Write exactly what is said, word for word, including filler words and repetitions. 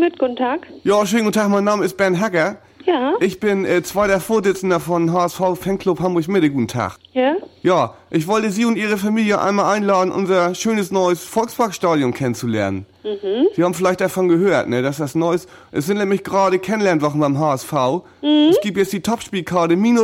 Schmidt, guten Tag. Ja, schönen guten Tag, mein Name ist Ben Hacker. Ja. Ich bin äh, zweiter Vorsitzender von H S V Fanclub Hamburg-Mitte. Guten Tag. Ja? Ja, ich wollte Sie und Ihre Familie einmal einladen, unser schönes neues Volksparkstadion kennenzulernen. Mhm. Sie haben vielleicht davon gehört, ne, dass das Neues... Es sind nämlich gerade Kennenlernwochen beim H S V. Mhm. Es gibt jetzt die Topspielkarte minus